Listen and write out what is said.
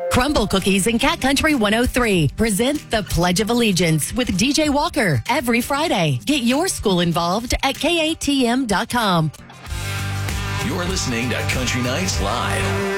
Crumble Cookies and Cat Country 103 present the Pledge of Allegiance with DJ Walker every Friday. Get your school involved at KATM.com. You're listening to Country Nights Live.